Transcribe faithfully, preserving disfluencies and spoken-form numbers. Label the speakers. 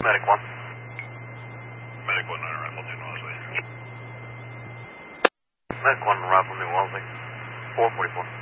Speaker 1: Medic one.
Speaker 2: Medic one, nine Rifle, New Wellesley.
Speaker 1: Medic one, Rifle, New Wellesley. four forty-four.